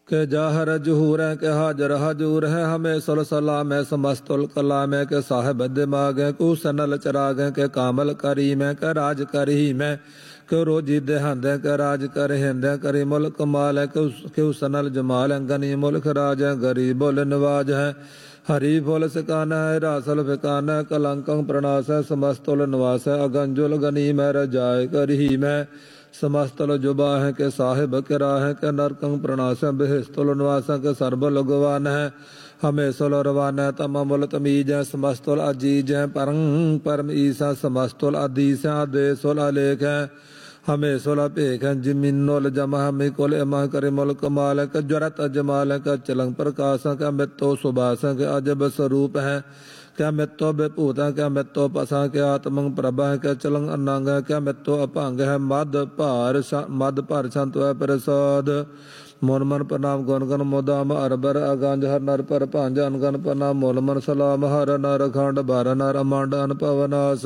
के जाहर जहूर है के हाजर हजूर है हमें सलाम है समस्तुल कलाम है के साहिब दिमाग है को सनल चराग है के कामल करीम है के राज करीम है के रोजी देहंद है के राज कर हिंद है करी मुल्क माल है के सनल जमाल है गनी मुल्क राज है गरीबुल नवाज है हरी फुल सिकाना है रासल फिकाना है कलंकं प्रणास है समस्तुल निवास है अगंजुल गनीम है रजाए करीम है समस्तुल जुबा है के साहिब किरा है के नरकंग प्रणास है बेहस्तुल निवास है के सरबुल गवान है हमें सुल रवान है तमामुल तमीज है समस्तुल अजीज है परंग परम ईसा समस्तुल अदीस है आदेशुल अलेख है हमें सुल पेख है जिमिनुल जमा हमें कुल इमा करे मुल कमाल है के जरत अजमाल है के चलंग प्रकाश है के मित्तो सुबास है के अजब स्वरूप है क्या मित्तो बेभूत है क्या मित्तो पसा क्या आत्मंग प्रभा है क्या चलंग अनांग है क्या मित्तो अभंग है मद भार संत है प्रसाद मोन मन प्रणाम गुण गण मोदाम अरबर अगंज हर नर पर भांज अनगन प्रणाम मोल मन सलाम हर नर खंड बार नर अमांड अनपवनास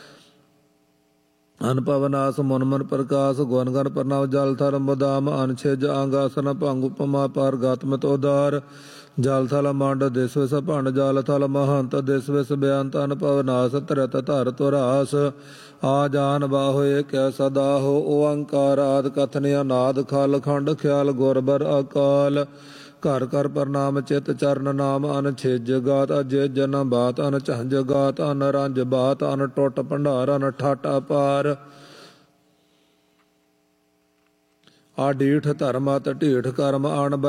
अनपवनास मोन मन प्रकाश गुण गण प्रणाम जल थर मोदाम अनछेज अंगासन भंग उपमा पार गात्मत उदार जल थल मांड दिस विस भंड जल थल महंत दिस विस बेअंत अनपवनास तरत धर तुरास आ जान बाहो क्या सदा हो ओंकार आद कथन अनाद खल खंड ख्याल गुरबर अकाल घर कर प्रणाम चित चरण नाम अन छिज गात अजय जन बात अन झंझ गात अन रंज बात अन टुट भंडार अन ठट अपार आ ढीठ धर्म अत ढीठ कर्म अण